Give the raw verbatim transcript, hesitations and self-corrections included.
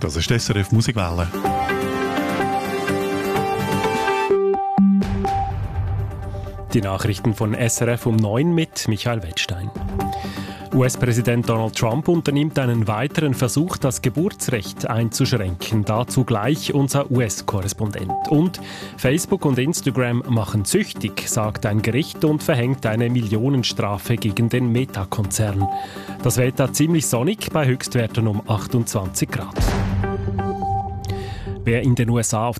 Das ist die S R F Musikwelle. Die Nachrichten von S R F um neun mit Michael Wettstein. U S-Präsident Donald Trump unternimmt einen weiteren Versuch, das Geburtsrecht einzuschränken. Dazu gleich unser U S-Korrespondent. Und Facebook und Instagram machen süchtig, sagt ein Gericht und verhängt eine Millionenstrafe gegen den Meta-Konzern. Das Wetter ziemlich sonnig bei Höchstwerten um achtundzwanzig Grad. Wer in den U S A auf